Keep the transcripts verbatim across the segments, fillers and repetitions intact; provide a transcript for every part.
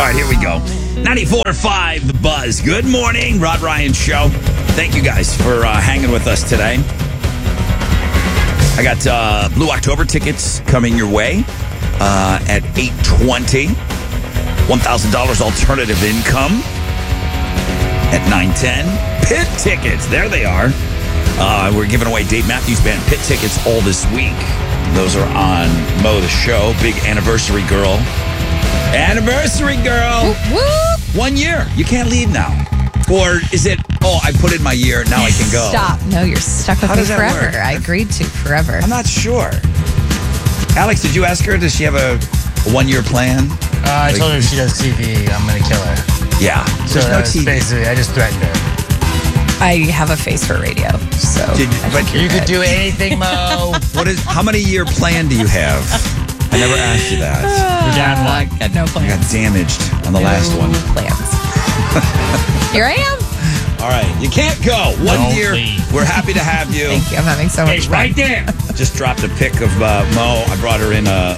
right, here we go. ninety-four point five The Buzz. Good morning, Rod Ryan Show. Thank you guys for uh, hanging with us today. I got uh, Blue October tickets coming your way uh, at eight twenty. one thousand dollars alternative income at nine ten. Pit tickets, there they are. Uh, we're giving away Dave Matthews Band Pit tickets all this week. Those are on Mo the Show. Big anniversary girl. Anniversary girl. Whoop, whoop. One year. You can't leave now. Or is it, oh, I put in my year, now I can go. Stop. No, you're stuck with How me does that forever. work? I agreed to forever. I'm not sure. Alex, did you ask her? Does she have a, a one-year plan? Uh, I Like- told her if she does T V, I'm going to kill her. Yeah. So There's no that's T V. basically, I just threatened her. I have a face for radio, so. Did- I but think You you're could good. do anything, Mo. What is? How many year plan do you have? I never asked you that. We're down Uh, one. got no I plans. got damaged on the last No one. plans. Here I am. All right, you can't go. One Don't year. leave. We're happy to have you. Thank you. I'm having so much It's fun. right there. Just dropped a pic of uh, Mo. I brought her in a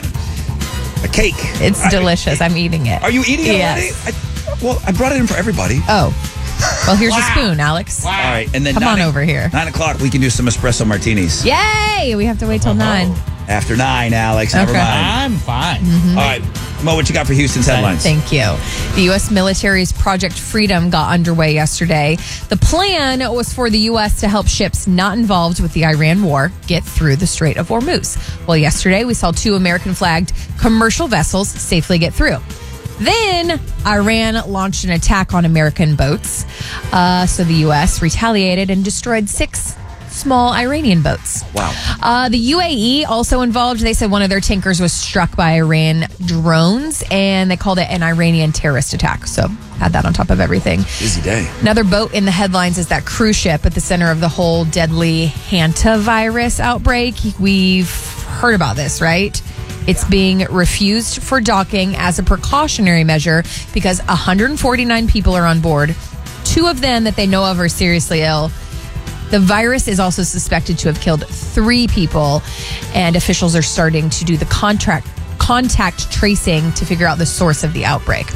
a cake. It's I- delicious. I'm eating it. Are you eating it Yes. already? I, well, I brought it in for everybody. Oh. Well, here's a Wow. spoon, Alex. All right, and then Come on nine, over here. Nine o'clock, we can do some espresso martinis. Yay! We have to wait till nine. After nine, Alex. Never Okay. mind. I'm fine. Mm-hmm. All right, Mo, what you got for Houston's headlines? Thank you. The U S military's Project Freedom got underway yesterday. The plan was for the U S to help ships not involved with the Iran war get through the Strait of Hormuz. Well, yesterday we saw two American-flagged commercial vessels safely get through. Then Iran launched an attack on American boats. Uh, so the U S retaliated and destroyed six small Iranian boats. Wow. Uh, the U A E also involved. They said one of their tankers was struck by Iran drones, and they called it an Iranian terrorist attack. So add that on top of everything. Busy day. Another boat in the headlines is that cruise ship at the center of the whole deadly hantavirus outbreak. We've heard about this, right? It's being refused for docking as a precautionary measure because one hundred forty-nine people are on board. Two of them that they know of are seriously ill. The virus is also suspected to have killed three people, and officials are starting to do the contract contact tracing to figure out the source of the outbreak.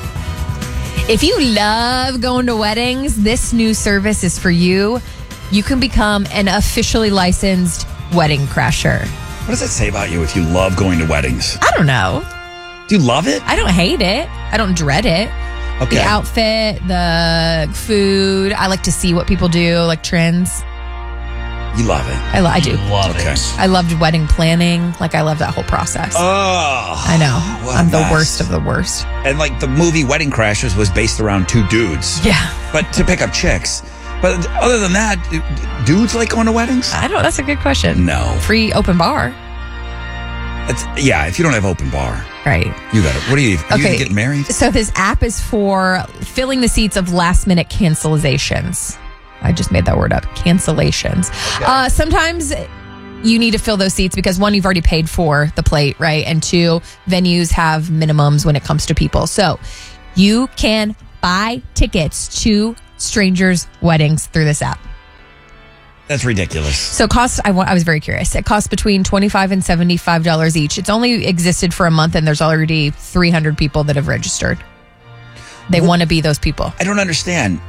If you love going to weddings, this new service is for you. You can become an officially licensed wedding crasher. What does that say about you if you love going to weddings? I don't know. Do you love it? I don't hate it. I don't dread it. Okay. The outfit, the food. I like to see what people do, like trends. You love it. I, lo- I do. Love Okay. it. I loved wedding planning. Like, I love that whole process. Oh. I know. what a I'm the mess. worst of the worst. And like the movie Wedding Crashers was based around two dudes. Yeah. But to pick up chicks. But other than that, d- dudes like going to weddings? I don't. That's a good question. No. Free open bar. It's, yeah, if you don't have open bar, Right. you got it. What are you? Are Okay. you getting married? So this app is for filling the seats of last minute cancelations. I just made that word up. Cancellations. Uh, sometimes you need to fill those seats because one, you've already paid for the plate, right? And two, venues have minimums when it comes to people. So you can buy tickets to strangers' weddings through this app. That's ridiculous. So it costs, I, wa- I was very curious. It costs between twenty-five dollars and seventy-five dollars each. It's only existed for a month and there's already three hundred people that have registered. They Well- want to be those people. I don't understand.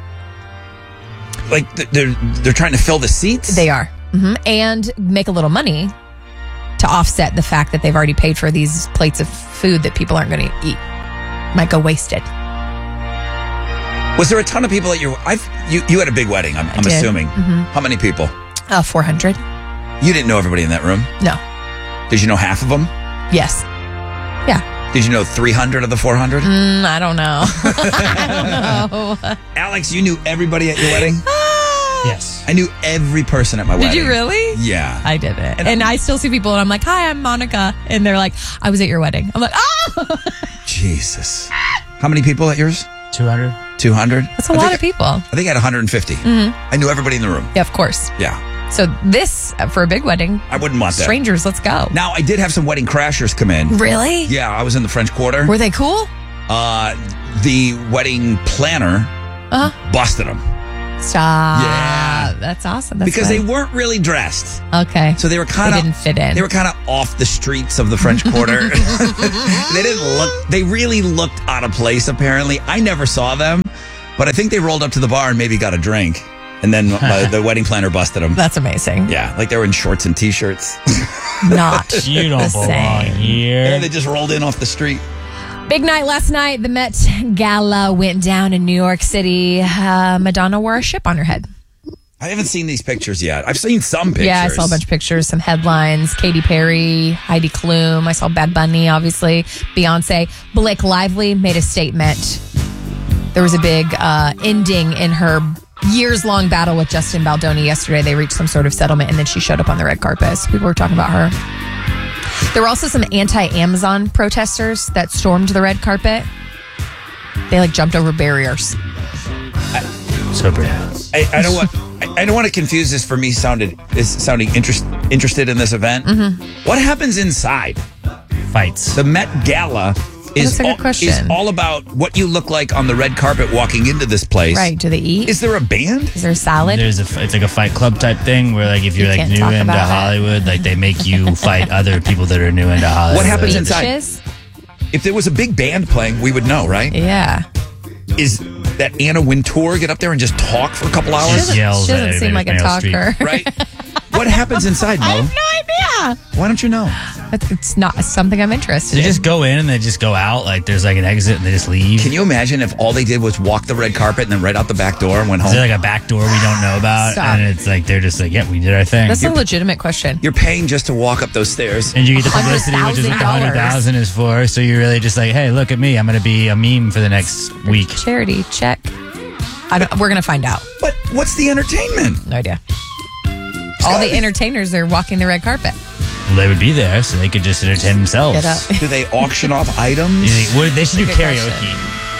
Like th- they're they're trying to fill the seats. They are. hmm And make a little money to offset the fact that they've already paid for these plates of food that people aren't going to eat. Might go wasted. Was there a ton of people at your? I've you you had a big wedding. I'm, I'm did. assuming. Mhm. How many people? Uh, four hundred. You didn't know everybody in that room. No. Did you know half of them? Yes. Yeah. Did you know three hundred of the four hundred? Mm, I don't know. I don't know. Alex, you knew everybody at your wedding. Yes. I knew every person at my Did wedding. you really? Yeah. I did it. And And, I still see people and I'm like, hi, I'm Monica. And they're like, I was at your wedding. I'm like, oh! Jesus. How many people at yours? two hundred. two hundred? That's a lot of people. I think I had one hundred fifty. Mhm. I knew everybody in the room. Yeah, of course. Yeah. So this, uh, for a big wedding, I wouldn't want that. strangers, let's go. Now, I did have some wedding crashers come in. Really? Yeah, I was in the French Quarter. Were they cool? Uh, the wedding planner Uh-huh. busted them. Stop. Yeah. That's awesome. That's because fun. they weren't really dressed. Okay. So they were kind of They didn't fit in. They were kind of off the streets of the French Quarter. They didn't look. They really looked out of place. Apparently, I never saw them, but I think they rolled up to the bar and maybe got a drink, and then uh, the wedding planner busted them. That's amazing. Yeah, like they were in shorts and t-shirts. Not You don't the belong same. here. And they just rolled in off the street. Big night last night. The Met Gala went down in New York City. Uh, Madonna wore a ship on her head. I haven't seen these pictures yet. I've seen some pictures. Yeah, I saw a bunch of pictures, some headlines. Katy Perry, Heidi Klum. I saw Bad Bunny, obviously. Beyonce. Blake Lively made a statement. There was a big uh, ending in her years-long battle with Justin Baldoni yesterday. They reached some sort of settlement, and then she showed up on the red carpet. So people were talking about her. There were also some anti-Amazon protesters that stormed the red carpet. They like jumped over barriers. So bad. I, I don't want. I, I don't want to confuse this for me. Sounded is sounding interest, interested in this event. Mm-hmm. What happens inside? Fights. The Met Gala is That's a good all, question. is all about what you look like on the red carpet walking into this place. Right. Do they eat? Is there a band? Is there a salad? There's a, it's like a Fight Club type thing where, like, if you're You like can't new talk into about it. Hollywood, like they make you fight other people that are new into Hollywood. What happens Beaches? inside? If there was a big band playing, we would know, right? Yeah. Is that Anna Wintour get up there and just talk for a couple She hours? doesn't, yells she doesn't at seem like a everybody on talker. Right? What happens inside, Mo? I have no idea. Why don't you know? It's- It's not something I'm interested They in. just go in and they just go out. Like there's like an exit and they just leave. Can you imagine if all they did was walk the red carpet and then right out the back door and went Is home? there like a back door we don't know about? Stop. And it's like they're just like, yeah, we did our thing. That's a legitimate question. You're paying just to walk up those stairs. And you get the publicity, which is what the hundred thousand is for. So you're really just like, hey, look at me. I'm going to be a meme for the next week. Charity check. I don't, we're gonna find out. But what's the entertainment? No idea. All the entertainers are walking the red carpet. Well, they would be there, so they could just entertain themselves. Get up. Do they auction off You items? think- what- they should do Good karaoke.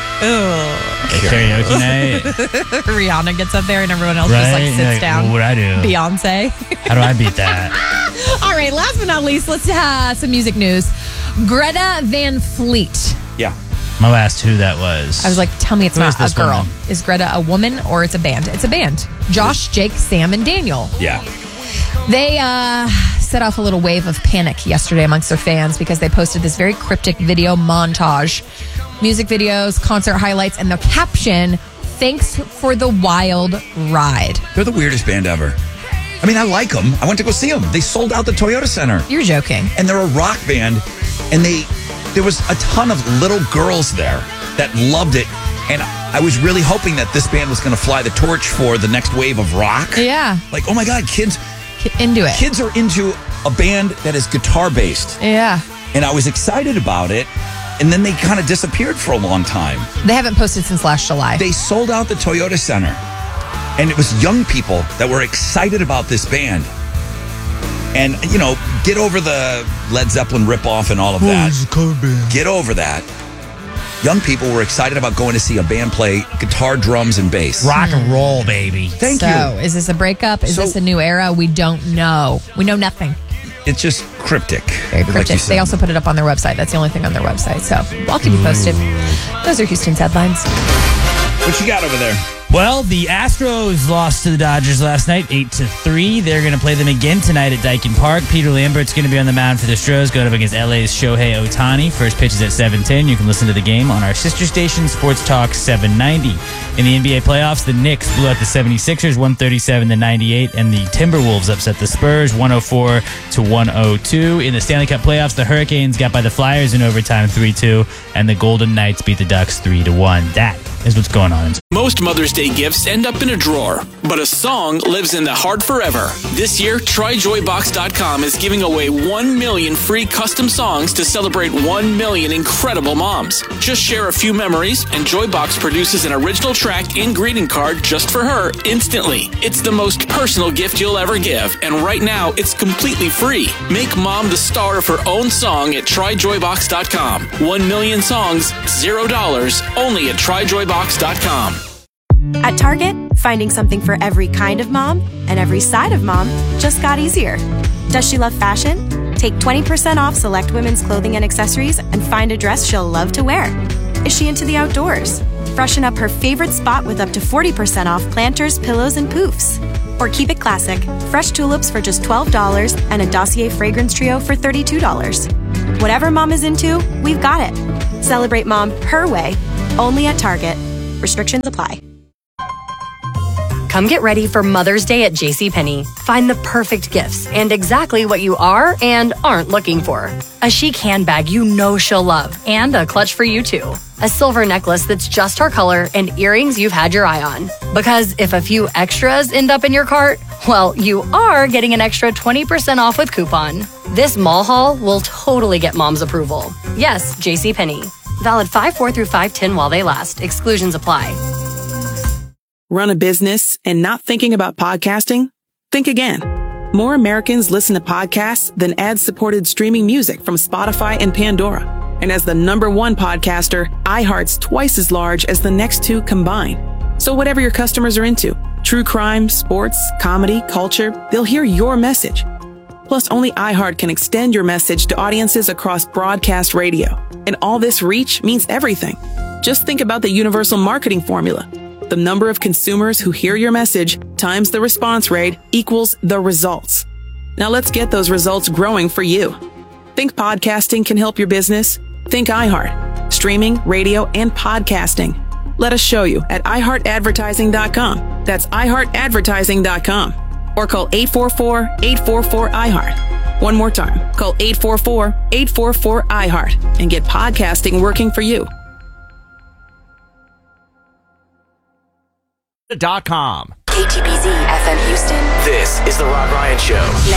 Like karaoke night, Rihanna gets up there and everyone else right? just like You're sits like, down. What would I do? Beyonce. How do I beat that? All right, last but not least, let's have some music news. Greta Van Fleet. Yeah. Mo asked who that was. I was like, tell me it's Who is not this a girl. woman? Is Greta a woman or it's a band? It's a band. Josh, Jake, Sam, and Daniel. Yeah. They uh, set off a little wave of panic yesterday amongst their fans because they posted this very cryptic video montage. Music videos, concert highlights, and the caption, thanks for the wild ride. They're the weirdest band ever. I mean, I like them. I went to go see them. They sold out the Toyota Center. You're joking. And they're a rock band. And they there was a ton of little girls there that loved it. And I was really hoping that this band was going to fly the torch for the next wave of rock. Yeah. Like, oh my God, kids Get into it. kids are into a band that is guitar based. Yeah. And I was excited about it. And then they kind of disappeared for a long time. They haven't posted since last July. They sold out the Toyota Center. And it was young people that were excited about this band. And, you know, get over the Led Zeppelin ripoff and all of that. Get over that. Young people were excited about going to see a band play guitar, drums, and bass. Rock and roll, baby. Thank so, you. is this a breakup? Is So- this a new era? We don't know. We know nothing. It's just cryptic. Very like you cryptic. said. They also put it up on their website. That's the only thing on their website. So I'll keep you posted. Those are Houston's headlines. What you got over there? Well, the Astros lost to the Dodgers last night, eight to three. They're going to play them again tonight at Daikin Park. Peter Lambert's going to be on the mound for the Astros, going up against L A's Shohei Ohtani. First pitch is at seven ten. You can listen to the game on our sister station, Sports Talk seven ninety. In the N B A playoffs, the Knicks blew out the seventy-sixers, one thirty-seven to ninety-eight, and the Timberwolves upset the Spurs, one oh four to one oh two. In the Stanley Cup playoffs, the Hurricanes got by the Flyers in overtime, three two, and the Golden Knights beat the Ducks, three to one. That is what's going on. Most Mother's Day gifts end up in a drawer, but a song lives in the heart forever. This year, Try Joy Box dot com is giving away one million free custom songs to celebrate one million incredible moms. Just share a few memories, and Joybox produces an original track and greeting card just for her instantly. It's the most personal gift you'll ever give, and right now, it's completely free. Make mom the star of her own song at Try Joy Box dot com. One million songs, zero dollars, only at Try Joy Box dot com. At Target, finding something for every kind of mom and every side of mom just got easier. Does she love fashion? Take twenty percent off select women's clothing and accessories and find a dress she'll love to wear. Is she into the outdoors? Freshen up her favorite spot with up to forty percent off planters, pillows, and poofs. Or keep it classic, fresh tulips for just twelve dollars and a Dossier fragrance trio for thirty-two dollars. Whatever mom is into, we've got it. Celebrate mom her way, only at Target. Restrictions apply. Come get ready for Mother's Day at JCPenney. Find the perfect gifts and exactly what you are and aren't looking for. A chic handbag you know she'll love and a clutch for you too. A silver necklace that's just her color and earrings you've had your eye on. Because if a few extras end up in your cart, well, you are getting an extra twenty percent off with coupon. This mall haul will totally get mom's approval. Yes, JCPenney. Valid five four through five ten while they last. Exclusions apply. Run a business and not thinking about podcasting? Think again. More Americans listen to podcasts than ad-supported streaming music from Spotify and Pandora. And as the number one podcaster, iHeart's twice as large as the next two combined. So whatever your customers are into, true crime, sports, comedy, culture, they'll hear your message. Plus, only iHeart can extend your message to audiences across broadcast radio. And all this reach means everything. Just think about the universal marketing formula. The number of consumers who hear your message times the response rate equals the results. Now let's get those results growing for you. Think podcasting can help your business? Think iHeart. Streaming, radio, and podcasting. Let us show you at i heart advertising dot com. That's i heart advertising dot com. Or call eight four four, eight four four, I heart. One more time. Call eight four four, eight four four, I heart and get podcasting working for you. Dot com. K T B Z F M Houston. This is the Rod Ryan Show.